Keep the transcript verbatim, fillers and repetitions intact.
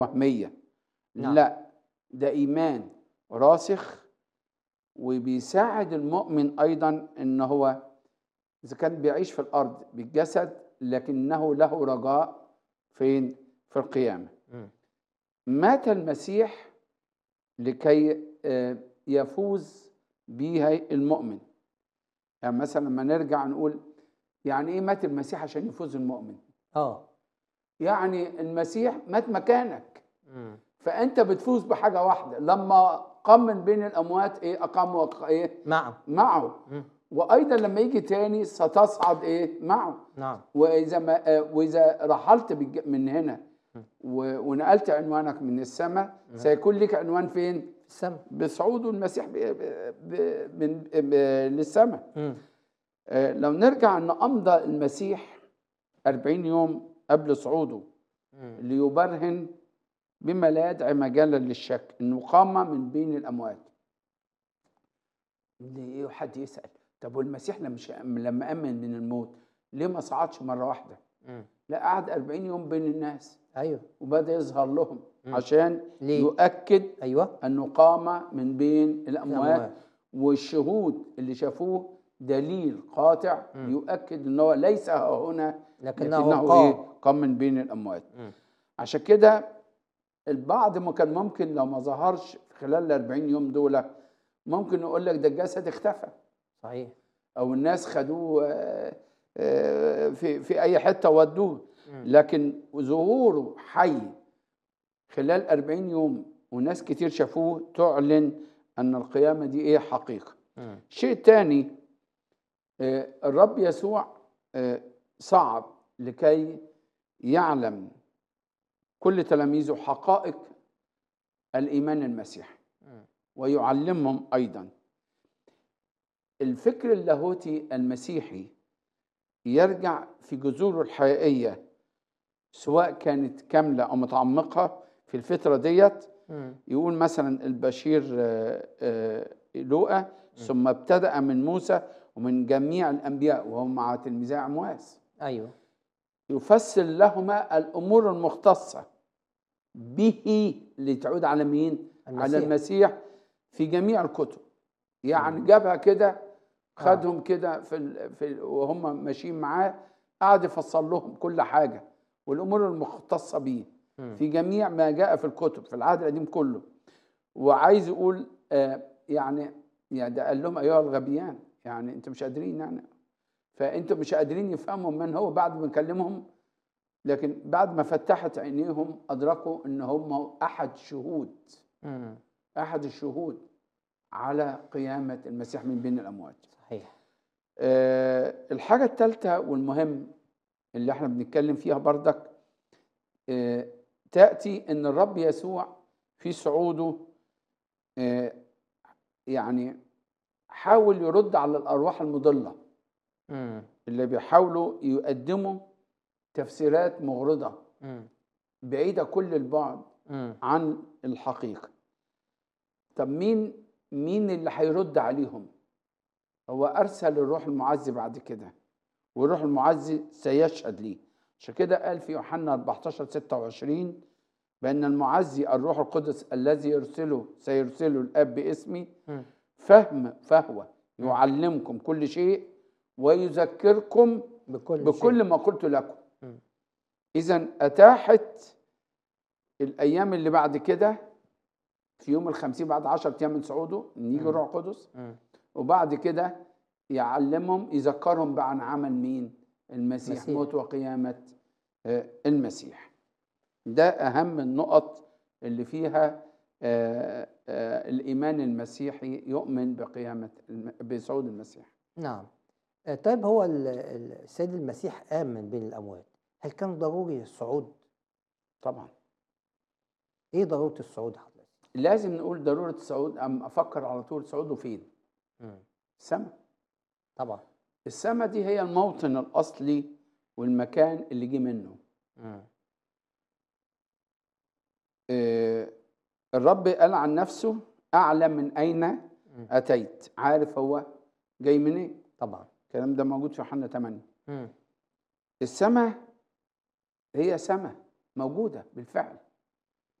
وهمية، نعم. لأ، ده إيمان راسخ وبيساعد المؤمن أيضًا إن هو إذا كان بيعيش في الأرض بالجسد لكنه له رجاء فين؟ في القيامة. إمم. مات المسيح لكي آآ يفوز بيها المؤمن. يعني مثلًا لمّا نرجع نقول يعني إيه مات المسيح عشان يفوز المؤمن؟ آه. يعني المسيح مات مكانك، إمم. فأنت بتفوز بحاجة واحدة، لمّا قام من بين الأموات إيه؟ أقامك إيه؟ معه. معه. إمم. وأيضًا لمّا ييجي تاني ستصعد إيه؟ معه. نعم. وإذا ما آآ وإذا رحلت بالج من هنا إمم. و ونقلت عنوانك من السما، نعم. سيكون ليك عنوان فين؟ في السما. بصعوده المسيح ب ب ب من ب للسما. إمم. آآ لو نرجع إن أمضى المسيح أربعين يوم قبل صعوده إمم. ليبرهن بما لا يدعي مجالا للشك إنه قام من بين الأموات. ليه حد يسأل طب والمسيح لما ش- لما قام من الموت ليه ما صعدش مرة واحدة؟ إمم. لا، قعد أربعين يوم بين الناس أيوه. وبدأ يظهر لهم إمم. عشان ليه؟ يؤكد أيوه. أنه قام من بين الأموات، الأموات. والشهود اللي شافوه دليل قاطع إمم. يؤكد أنه ليس ها هنا لكنه لكنه قام. إيه؟ قام من بين الأموات. إمم. عشان كده البعض ما كان ممكن لو ما ظهرش في خلال ال أربعين يوم دول ممكن يقول لك ده الجسد اختفى صحيح. أو الناس خدوه آه، آه، في في أي حتة ودوه، إمم. لكن ظهوره حي خلال أربعين يوم وناس كتير شافوه تعلن أن القيامة دي إيه؟ حقيقة. إمم. شيء تاني، آه، الرب يسوع آه، صعد لكي يعلم كل تلاميذه حقائق الإيمان المسيحي إمم. ويعلمهم أيضا. الفكر اللاهوتي المسيحي يرجع في جذوره الحقيقية سواء كانت كاملة أو متعمقة في الفترة ديت. إمم. يقول مثلا البشير آه، آه، لوقا إمم. ثم ابتدأ من موسى ومن جميع الأنبياء وهم مع تلميذي عمواس أيوه. يفسر لهما الأمور المختصة به لتعود على مين؟ على المسيح. المسيح في جميع الكتب. يعني إمم. جابها كده آه. خدهم كده في ال... في ال... وهم ماشيين معاه قعد يفسر لهم كل حاجة والأمور المختصة به إمم. في جميع ما جاء في الكتب في العهد القديم كله. وعايز يقول آه يعني يعني ده قال لهم أيها الغبيان، يعني أنتم مش قادرين يعني فأنتم مش قادرين يفهموا من هو بعد ما كلمهم، لكن بعد ما فتحت عينيهم أدركوا إن هم أحد شهود إمم. أحد الشهود على قيامة المسيح من بين الأموات. صحيح. أه الحاجة الثالثة والمهم اللي احنا بنتكلم فيها بردك أه تأتي إن الرب يسوع في صعوده أه يعني حاول يرد على الأرواح المضلة إمم. اللي بيحاولوا يقدموا تفسيرات مغرضة إمم. بعيدة كل البعد إمم. عن الحقيقة. طب مين مين اللي هيرد عليهم؟ هو أرسل الروح المعزي بعد كده، والروح المعزي سيشهد ليه. عشان كده قال في يوحنا أربعتاشر ستة وعشرين بأن المعزي الروح القدس الذي يرسله سيرسله الآب باسمي إمم. فهم فهو إمم. يعلمكم كل شيء ويذكركم بكل بكل شيء. ما قلت لكم. إمم. إذا أتاحت الأيام اللي بعد كده في يوم الخمسين بعد عشرة أيام من صعوده إن يجي إمم. الروح القدس، إمم. وبعد كده يعلمهم يذكرهم بقى عن عمل مين؟ المسيح، مسيح. موت وقيامة آه، المسيح. ده أهم النقط اللي فيها آه، آه، الإيمان المسيحي يؤمن بقيامة الم- بصعود المسيح. نعم. آآ طيب هو ال ال السيد المسيح قام من بين الأموات، هل كان ضروري الصعود؟ طبعا إيه ضرورة الصعود حضرتك؟ لازم نقول ضرورة الصعود، أم أفكر على طول صعوده فين؟ إمم. السماء. طبعًا. السماء دي هي الموطن الأصلي والمكان اللي جه منه. إمم. آه، الرب قال عن نفسه أعلم من أين إمم. أتيت، عارف هو جاي منين. طبعًا. الكلام ده موجود في يوحنا ثمانية. إمم. السماء هي سماء موجودة بالفعل،